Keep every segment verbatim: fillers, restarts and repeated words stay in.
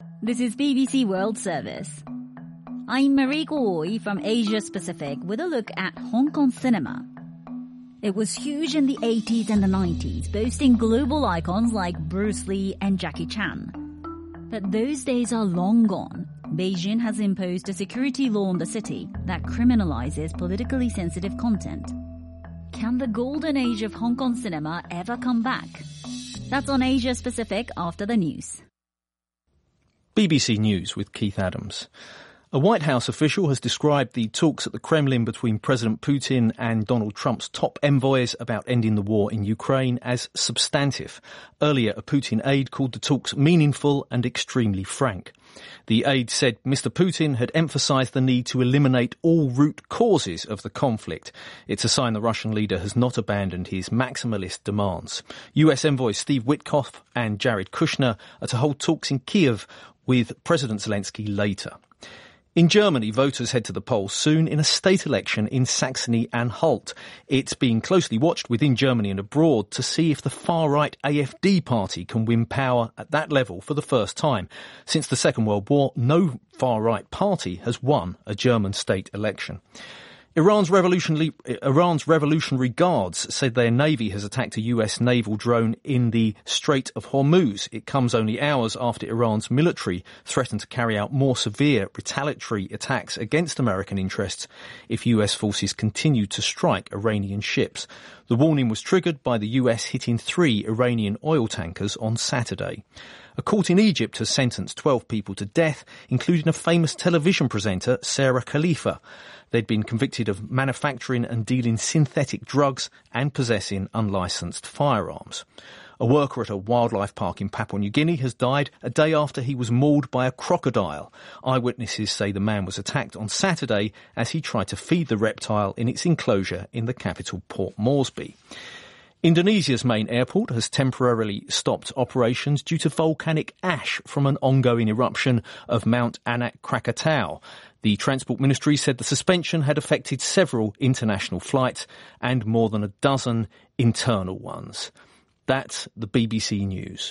This is B B C World Service. I'm Mariko Oi from Asia Pacific with a look at Hong Kong cinema. It was huge in the eighties and the nineties, boasting global icons like Bruce Lee and Jackie Chan. But those days are long gone. Beijing has imposed a security law on the city that criminalizes politically sensitive content. Can the golden age of Hong Kong cinema ever come back? That's on Asia Pacific after the news. B B C News with Keith Adams. A White House official has described the talks at the Kremlin between President Putin and Donald Trump's top envoys about ending the war in Ukraine as substantive. Earlier, a Putin aide called the talks meaningful and extremely frank. The aide said Mister Putin had emphasised the need to eliminate all root causes of the conflict. It's a sign the Russian leader has not abandoned his maximalist demands. U S envoys Steve Witkoff and Jared Kushner are to hold talks in Kiev with President Zelensky later. In Germany, voters head to the polls soon in a state election in Saxony-Anhalt. It's being closely watched within Germany and abroad to see if the far-right A F D party can win power at that level for the first time. Since the Second World War, no far-right party has won a German state election. Iran's revolutionary, Iran's Revolutionary Guards said their navy has attacked a U S naval drone in the Strait of Hormuz. It comes only hours after Iran's military threatened to carry out more severe retaliatory attacks against American interests if U S forces continued to strike Iranian ships. The warning was triggered by the U S hitting three Iranian oil tankers on Saturday. A court in Egypt has sentenced twelve people to death, including a famous television presenter, Sarah Khalifa. They'd been convicted of manufacturing and dealing synthetic drugs and possessing unlicensed firearms. A worker at a wildlife park in Papua New Guinea has died a day after he was mauled by a crocodile. Eyewitnesses say the man was attacked on Saturday as he tried to feed the reptile in its enclosure in the capital Port Moresby. Indonesia's main airport has temporarily stopped operations due to volcanic ash from an ongoing eruption of Mount Anak Krakatau. The Transport Ministry said the suspension had affected several international flights and more than a dozen internal ones. That's the B B C News.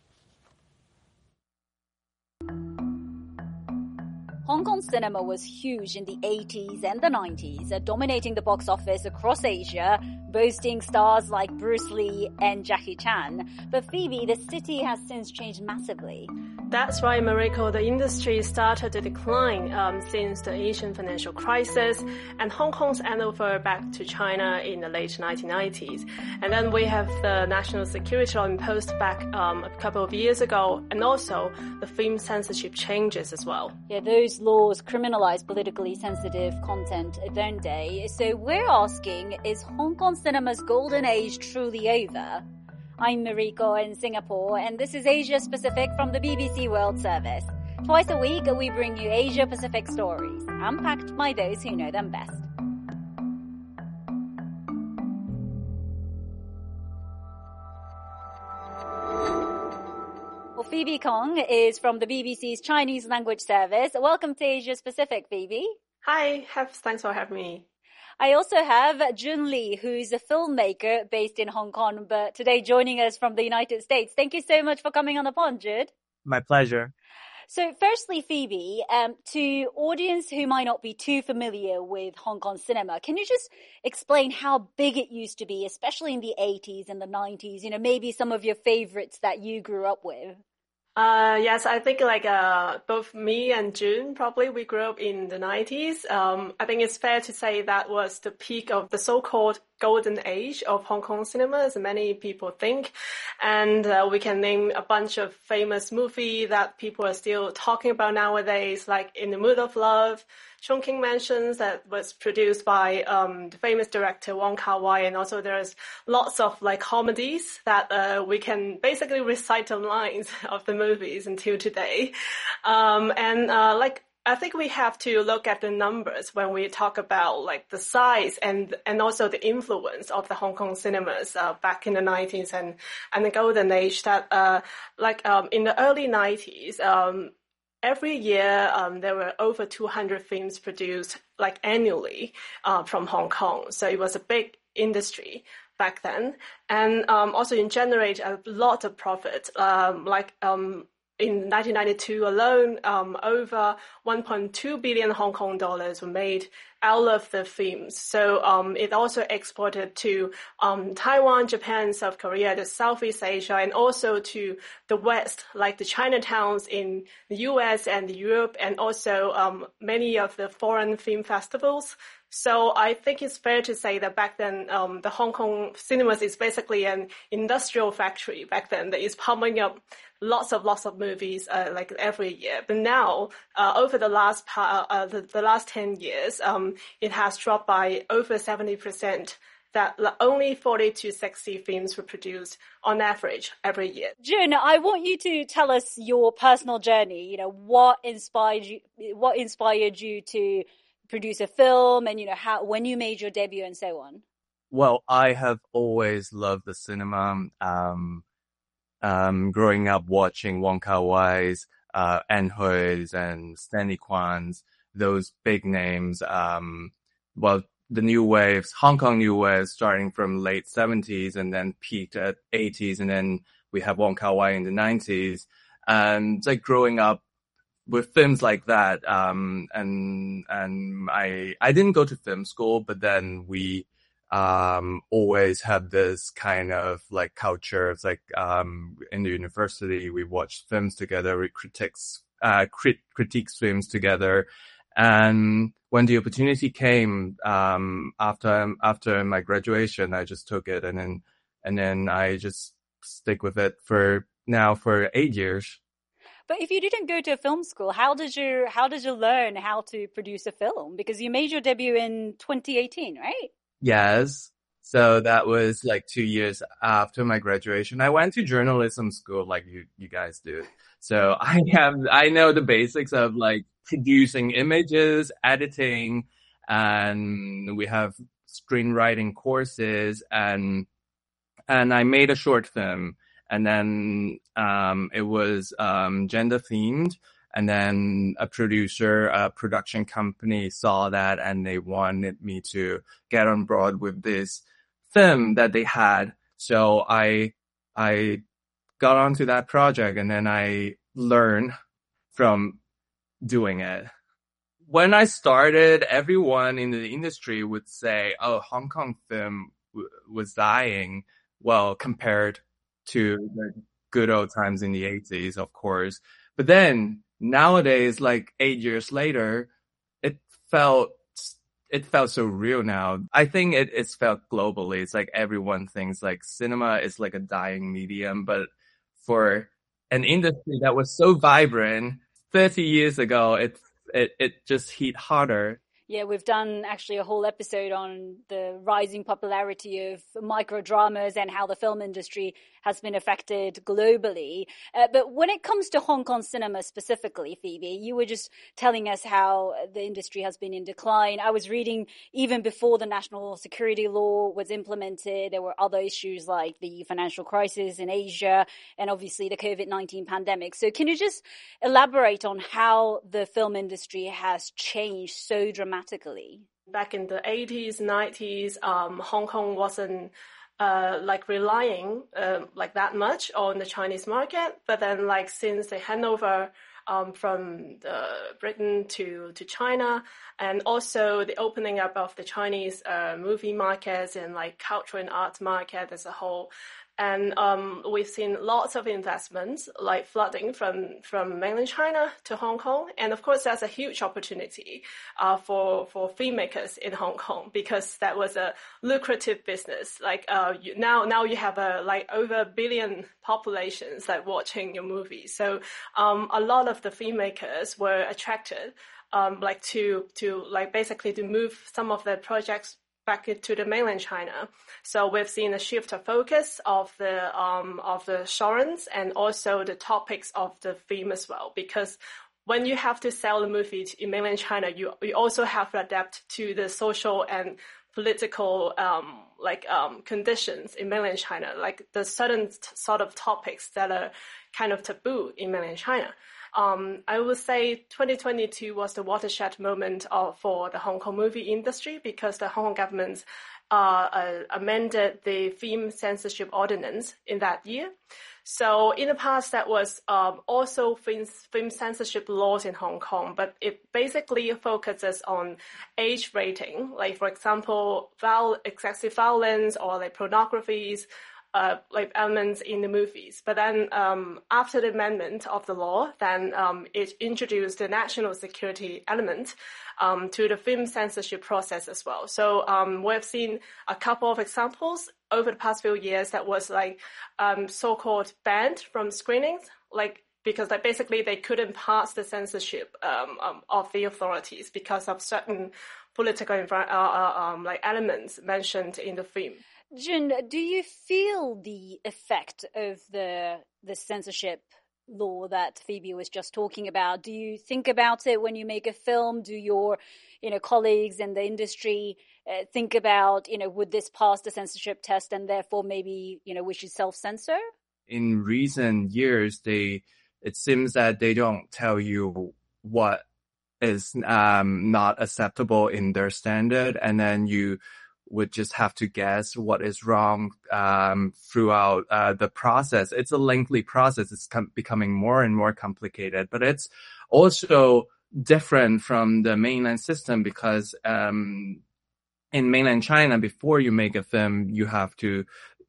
Hong Kong cinema was huge in the eighties and the nineties, dominating the box office across Asia, boasting stars like Bruce Lee and Jackie Chan. But Phoebe, the city has since changed massively. That's right, Mariko. The industry started to decline um, since the Asian financial crisis and Hong Kong's handover back to China in the late nineteen nineties. And then we have the national security law imposed back um, a couple of years ago, and also the film censorship changes as well. Yeah, those laws criminalize politically sensitive content, don't they? So we're asking, is Hong Kong cinema's golden age truly over? I'm Mariko in Singapore, and this is Asia Pacific from the B B C World Service. Twice a week, we bring you Asia Pacific stories, unpacked by those who know them best. Well, Phoebe Kong is from the B B C's Chinese language service. Welcome to Asia Pacific, Phoebe. Hi, have, thanks for having me. I also have Jun Lee, who's a filmmaker based in Hong Kong, but today joining us from the United States. Thank you so much for coming on the pond, Jude. My pleasure. So firstly, Phoebe, um, to audience who might not be too familiar with Hong Kong cinema, can you just explain how big it used to be, especially in the eighties and the nineties? You know, maybe some of your favorites that you grew up with. Uh, yes, I think like uh, both me and June, probably we grew up in the nineties. Um, I think it's fair to say that was the peak of the so-called golden age of Hong Kong cinema, as many people think. And uh, we can name a bunch of famous movies that people are still talking about nowadays, like In the Mood of Love, Chongqing Mansions, that was produced by um, the famous director Wong Kar-wai, and also there's lots of like comedies that uh, we can basically recite the lines of the movies until today. Um, and uh, like I think we have to look at the numbers when we talk about like the size and and also the influence of the Hong Kong cinemas uh, back in the nineties and and the golden age. That uh, like um, in the early nineties. Um, Every year, um, there were over two hundred films produced, like annually, uh, from Hong Kong. So it was a big industry back then, and um, also it generated a lot of profit. Um, like um, in nineteen ninety-two alone, um, over one point two billion Hong Kong dollars were made out of the films. So um, it also exported to um, Taiwan, Japan, South Korea, the Southeast Asia, and also to the West, like the Chinatowns in the U S and Europe, and also um, many of the foreign film festivals. So I think it's fair to say that back then, um, the Hong Kong cinemas is basically an industrial factory back then that is pumping up lots of lots of movies uh, like every year. But now, uh, over the last pa- uh, the, the last ten years, um, it has dropped by over seventy percent. That only forty to sixty films were produced on average every year. Jun, I want you to tell us your personal journey. You know, what inspired you? What inspired you to produce a film, and you know how when you made your debut and so on? Well, I have always loved the cinema. Um, um, growing up watching Wong Kar-wai's, uh, Anne Huy's and Stanley Kwan's, those big names. Um, well, the new waves, Hong Kong new waves, starting from late seventies and then peaked at eighties, and then we have Wong Kar-wai in the nineties. And like growing up with films like that, um, and, and I, I didn't go to film school, but then we, um, always had this kind of like culture. It's like, um, in the university, we watched films together, we critiques, uh, crit- critiques films together. And when the opportunity came, um, after, after my graduation, I just took it, and then, and then I just stick with it for now for eight years. But if you didn't go to a film school, how did you how did you learn how to produce a film? Because you made your debut in twenty eighteen, right? Yes. So that was like two years after my graduation. I went to journalism school like you, you guys do. So I have, I know the basics of like producing images, editing, and we have screenwriting courses, and, and I made a short film. And then, um, it was, um, gender themed. And then a producer, a production company saw that, and they wanted me to get on board with this film that they had. So I, I got onto that project, and then I learned from doing it. When I started, everyone in the industry would say, oh, Hong Kong film w- was dying. Well, compared to the good old times in the eighties, of course. But then nowadays, like eight years later, it felt, it felt so real now. I think it, it's felt globally. It's like everyone thinks like cinema is like a dying medium, but for an industry that was so vibrant thirty years ago, it, it, it just hit harder. Yeah, we've done actually a whole episode on the rising popularity of microdramas and how the film industry has been affected globally. Uh, but when it comes to Hong Kong cinema specifically, Phoebe, you were just telling us how the industry has been in decline. I was reading even before the national security law was implemented, there were other issues like the financial crisis in Asia and obviously the COVID nineteen pandemic. So can you just elaborate on how the film industry has changed so dramatically? Back in the eighties, nineties, um, Hong Kong wasn't uh, like relying uh, like that much on the Chinese market. But then, like since the handover um, from the Britain to to China, and also the opening up of the Chinese uh, movie markets and like cultural and arts market as a whole. And um, we've seen lots of investments like flooding from, from mainland China to Hong Kong. And of course, that's a huge opportunity uh, for, for filmmakers in Hong Kong, because that was a lucrative business. Like uh, you, now, now you have a like over a billion populations like watching your movies. So um, a lot of the filmmakers were attracted um, like to to like basically to move some of their projects back to the mainland China. So we've seen a shift of focus of the um, of the genres and also the topics of the film as well. Because when you have to sell the movie in mainland China, you you also have to adapt to the social and political um, like um, conditions in mainland China, like the certain t- sort of topics that are kind of taboo in mainland China. Um, I would say twenty twenty-two was the watershed moment of, for the Hong Kong movie industry, because the Hong Kong government uh, uh, amended the film censorship ordinance in that year. So in the past, that was um, also film, film censorship laws in Hong Kong, but it basically focuses on age rating, like, for example, viol- excessive violence or like pornographies, uh, like elements in the movies. But then um, after the amendment of the law, then um, it introduced the national security element um, to the film censorship process as well. So um, we've seen a couple of examples over the past few years that was like um, so-called banned from screenings, like because like basically they couldn't pass the censorship um, um, of the authorities because of certain political envi- uh, uh, um, like elements mentioned in the film. Jun, do you feel the effect of the the censorship law that Phoebe was just talking about? Do you think about it when you make a film? Do your, you know, colleagues in the industry uh, think about, you know, would this pass the censorship test and therefore maybe, you know, we should self-censor? In recent years, they it seems that they don't tell you what is um not acceptable in their standard, and then you would just have to guess what is wrong um throughout uh the process. It's a lengthy process. It's com- becoming more and more complicated, but it's also different from the mainland system because um in mainland China, before you make a film, you have to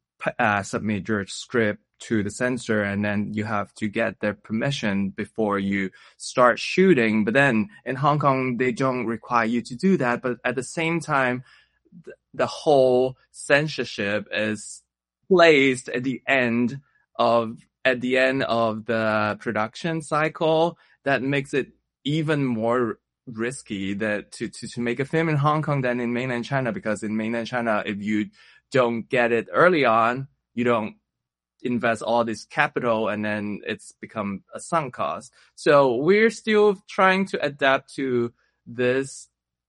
uh, submit your script to the censor, and then you have to get their permission before you start shooting. But then in Hong Kong, they don't require you to do that. But at the same time, th- the whole censorship is placed at the end of at the end of the production cycle. That makes it even more risky that to, to, to make a film in Hong Kong than in mainland China, because in mainland China, if you don't get it early on, you don't invest all this capital, and then it's become a sunk cost. So we're still trying to adapt to this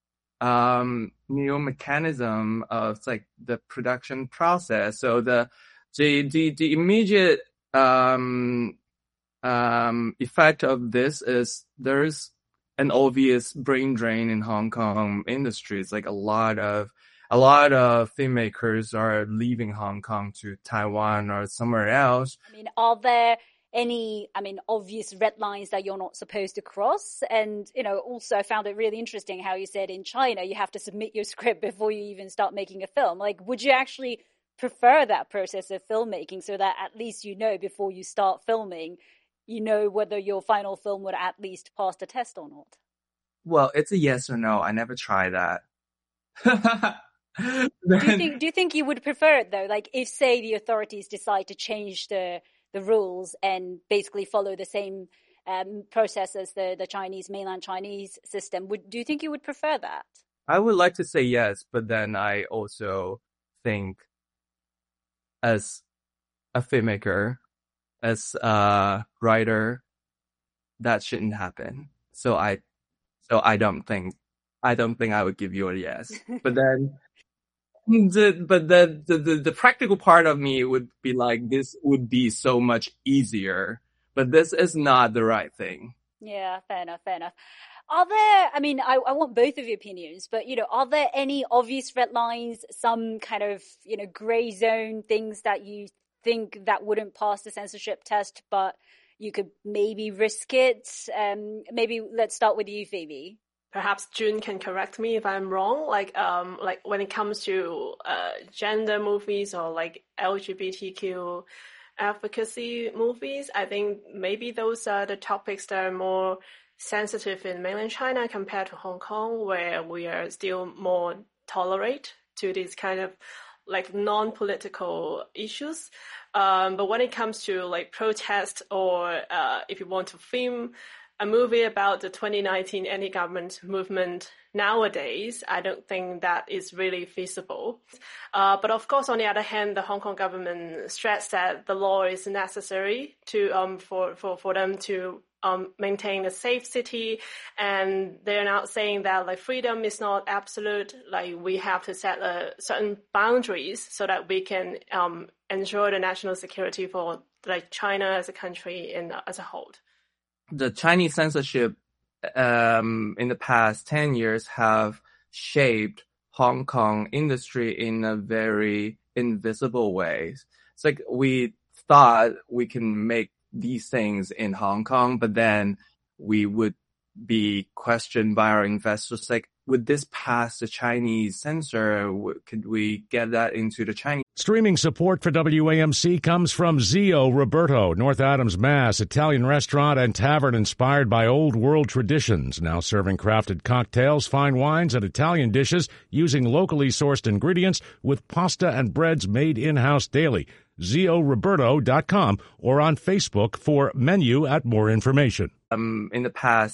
um new mechanism of like the production process. So the the the, the immediate um um effect of this is there's an obvious brain drain in Hong Kong industries. Like a lot of a lot of filmmakers are leaving Hong Kong to Taiwan or somewhere else. I mean, are there any, I mean, obvious red lines that you're not supposed to cross? And, you know, also I found it really interesting how you said in China, you have to submit your script before you even start making a film. Like, would you actually prefer that process of filmmaking so that at least you know before you start filming, you know whether your final film would at least pass the test or not? Well, it's a yes or no. I never tried that. do you think do you think you would prefer it though? Like if say the authorities decide to change the the rules and basically follow the same um, process as the, the Chinese, mainland Chinese system, would do you think you would prefer that? I would like to say yes, but then I also think as a filmmaker, as a writer, that shouldn't happen. So I, so I don't think, I don't think I would give you a yes. But then, the, but the, the, the, the practical part of me would be like, this would be so much easier, but this is not the right thing. Yeah, fair enough, fair enough. Are there, I mean, I, I want both of your opinions, but, you know, are there any obvious red lines, some kind of, you know, gray zone things that you think that wouldn't pass the censorship test, but you could maybe risk it? Um, maybe let's start with you, Phoebe. Perhaps Jun can correct me if I'm wrong. Like, um, like when it comes to uh, gender movies or like L G B T Q advocacy movies, I think maybe those are the topics that are more sensitive in mainland China compared to Hong Kong, where we are still more tolerate to these kind of like non-political issues. Um, but when it comes to like protest or uh, if you want to film a movie about the twenty nineteen anti-government movement nowadays, I don't think that is really feasible. Uh, but of course, on the other hand, the Hong Kong government stressed that the law is necessary to um for, for, for them to um maintain a safe city, and they're not saying that like freedom is not absolute. Like we have to set uh, certain boundaries so that we can um ensure the national security for like China as a country and as a whole. The Chinese censorship um, in the past ten years have shaped Hong Kong industry in a very invisible way. It's like we thought we can make these things in Hong Kong, but then we would be questioned by our investors like, would this pass the Chinese censor? Could we get that into the Chinese? Streaming support for W A M C comes from Zio Roberto, North Adams, Mass, Italian restaurant and tavern inspired by old world traditions, now serving crafted cocktails, fine wines, and Italian dishes using locally sourced ingredients with pasta and breads made in-house daily. zio roberto dot com or on Facebook for menu at more information. Um, in the past,